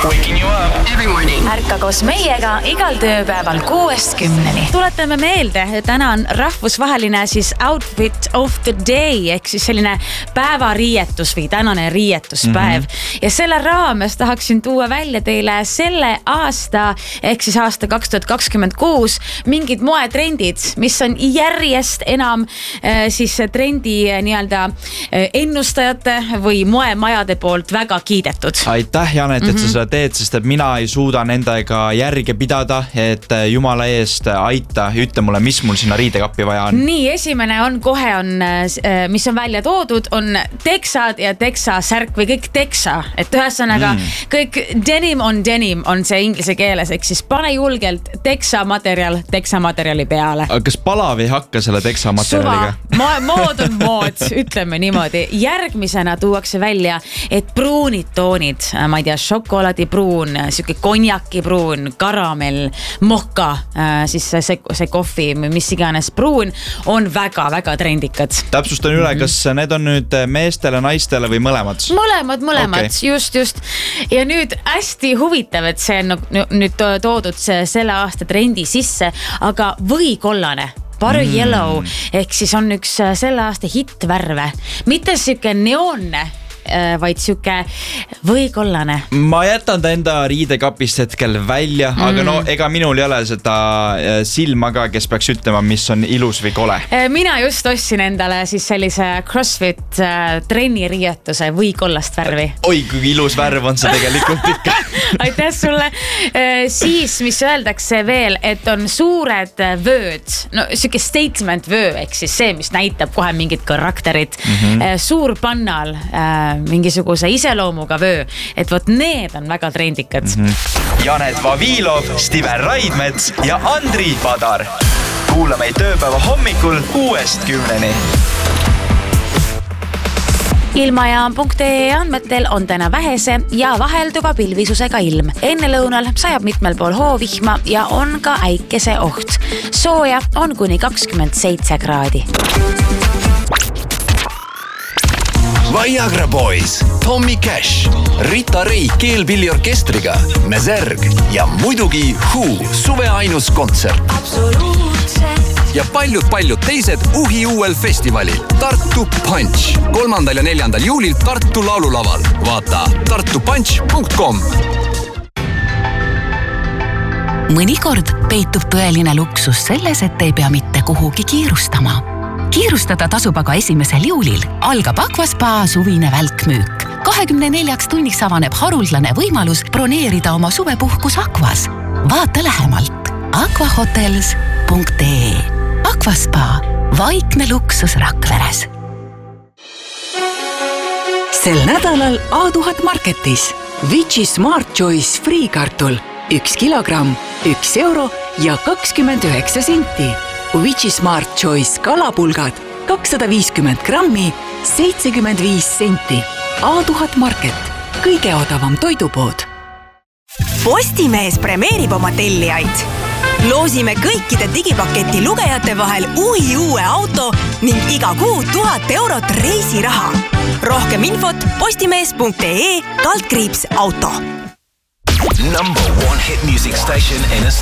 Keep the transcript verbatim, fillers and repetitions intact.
Waking you up every morning. Ärka koos meiega igal tööpäeval kuuest kümneni. Tuletame meelde, et täna on rahvusvaheline siis outfit of the day ehk siis selline päevariietus või tänane riietuspäev. Mm-hmm. Ja selle raames tahaksin tuua välja teile selle aasta ehk siis aasta kaks tuhat kakskümmend kuus mingid moetrendid, mis on järjest enam äh, siis trendi nii-öelda äh, ennustajate või moemajade poolt väga kiidetud. Aitäh, Janet, et mm-hmm. sa seda teed, sest et mina ei suuda nendega järge pidada, et jumala eest aita, ütle mulle, mis mul sinna riidekappi vaja on. Nii, esimene on kohe on, mis on välja toodud, on teksad ja teksa särk või kõik teksa, et ühesõnaga mm. kõik denim on denim on see inglise keeles, ehk siis pane julgelt teksa materjal teksa materjali peale. Aga kas palav ei hakka selle teksa materjaliga? Suva, mood on mood, ütleme niimoodi. Järgmisena tuuakse välja, et pruunid toonid, ma ei tea, šokolaadi pruun, siuke konjaki pruun, karamell, moka, siis see, see kohvi, mis iganes pruun on väga-väga trendikad. Täpsustan üle, kas need on nüüd meestele, naistele või mõlemad? Mõlemad, mõlemad, okay. just, just. Ja nüüd hästi huvitav, et see on nüüd toodud selle aasta trendi sisse, aga võikollane. Barry mm. Yellow, ehk siis on üks selle aasta hitvärve. Mitte siuke neonne, vaid siuke võikollane. Ma jätan ta enda riidekapist hetkel välja, mm. aga no ega minul ei ole seda silma ka, kes peaks ütlema, mis on ilus või kole. Mina just ostsin endale siis sellise CrossFit trenniriietuse võikollast värvi. Oi, kui ilus värv on see tegelikult ikka. Aitäh sulle. Siis, mis öeldakse veel, et on suured vööd, no siuke statement vöö, ehk siis see, mis näitab kohe mingid karakterid. Mm-hmm. Suur pannal mingisuguse iseloomuga vöö, et võt need on väga trendikad. Mm-hmm. Janet Vavilov, Stiven Raidmets ja Andri Padar. Kuula meid tööpäeva hommikul kuuest kümneni. Ilmajaam punkt ee andmetel on täna vähese ja vahelduva pilvisusega ilm. Enne lõunal sajab mitmel pool hoovihma ja on ka äikese oht. Sooja on kuni kakskümmend seitse kraadi. Viagra Boys, Tommy Cash, Rita Ray keelpilliorkestriga, Mezerg ja muidugi Who, suve ainus kontsert. Ja paljud-paljud teised Uhi uuel festivalil Tartu Punch. kolmandal ja neljandal juulil Tartu laululaval. Vaata tartu punch punkt com. Mõnikord peitub tõeline luksus selles, et ei pea mitte kuhugi kiirustama. Kiirustada tasub aga esimesel juulil. Algab Aquaspa suvine välkmüük. kahekümne neljaks tunniks avaneb haruldane võimalus broneerida oma suvepuhkus Aquas. Vaata lähemalt aquahotels punkt ee. Aquaspa, vaikne luksus Rakveres. Sel nädalal A tuhat Marketis Vici Smart Choice Free kartul üks kilogramm, üks euro ja kakskümmend üheksa senti. Vici Smart Choice kalapulgad kakssada viiskümmend grammi, seitsekümmend viis senti. A tuhat Market, kõige odavam toidupood. Postimees premeerib oma tellijaid. Loosime kõikide digipaketi lugejate vahel uhi uue auto ning iga kuu tuhat eurot reisiraha. Rohkem infot postimees punkt ee kaldkriips auto. Number one hit music station in